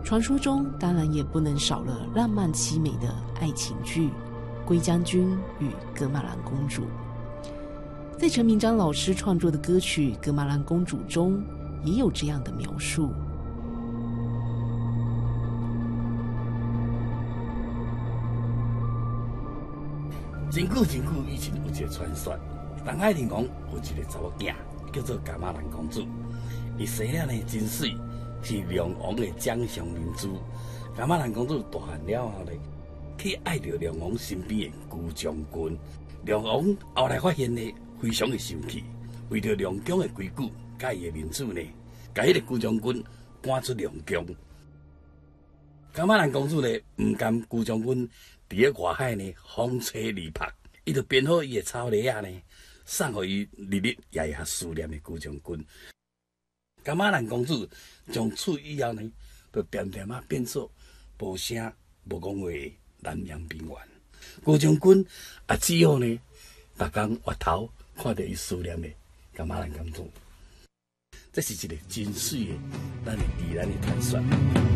传说中当然也不能少了浪漫凄美的爱情剧《龟将军与噶玛兰公主》。在陈明章老师创作的歌曲《噶玛兰公主》中也有这样的描述。 真久以前有一个传说，东海天王有一个查某囝叫做噶玛兰公主，伊生了呢真水，是梁王的掌上明珠。噶玛兰公主大汉了后呢，去爱着梁王身边的孤将军。梁王后来发现呢，非常的生气，为着梁疆的规矩，甲伊的面子呢，甲迄个孤将军赶出梁疆。噶玛兰公主呢，唔甘孤将军伫咧外海呢风吹日晒，伊就编好伊的草鞋啊呢，送互伊日日夜夜思念的孤将军。噶玛兰公主从此以后呢，就渐渐啊变作无声无讲话的南洋兵员。孤将军也只好呢，逐工回头看到伊思念的噶玛兰公主。这是一个真水的咱的宜兰的传说。